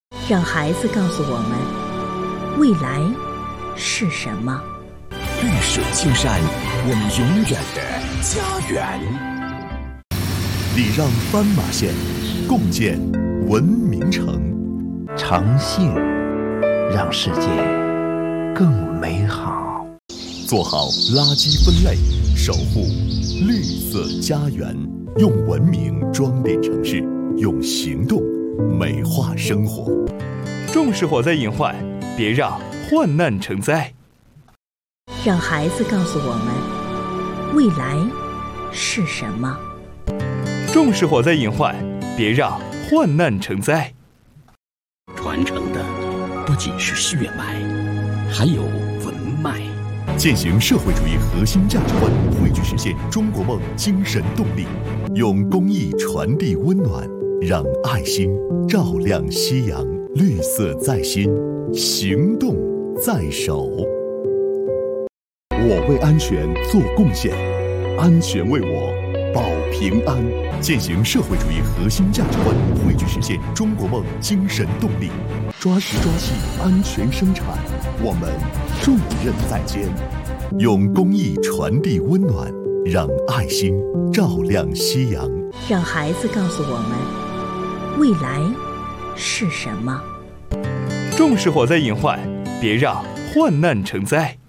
让孩子告诉我们，未来是什么。 绿水青山，我们永远的家园。 礼让斑马线，共建文明城。 诚信让世界更美好。 做好垃圾分类，守护绿色家园。用文明装点城市，用行动美化生活。 重视火灾隐患，别让患难成灾。 让孩子告诉我们，未来是什么。 重视火灾隐患，别让患难成灾。 传承的不仅是血脉，还有文脉。 践行社会主义核心价值观，汇聚实现中国梦精神动力，用公益传递温暖，让爱心照亮夕阳。绿色在心，行动在手。我为安全做贡献，安全为我保平安。践行社会主义核心价值观，汇聚实现中国梦精神动力，抓实抓细安全生产，我们重任在肩。用公益传递温暖，让爱心照亮夕阳。 让孩子告诉我们，未来是什么。 重视火灾隐患，别让患难成灾。